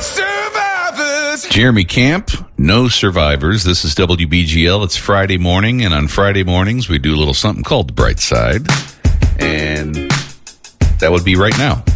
Survivors. Jeremy Camp, no survivors. This is WBGL. It's Friday morning, and on Friday mornings we do a little something called The Bright Side, and that would be right now.